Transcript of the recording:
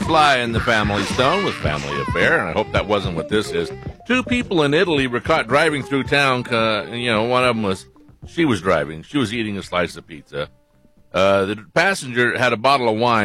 Fly in the Family Stone with Family Affair, and I hope that wasn't what this is. Two people in Italy were caught driving through town. One of them she was driving. She was eating a slice of pizza. The passenger had a bottle of wine.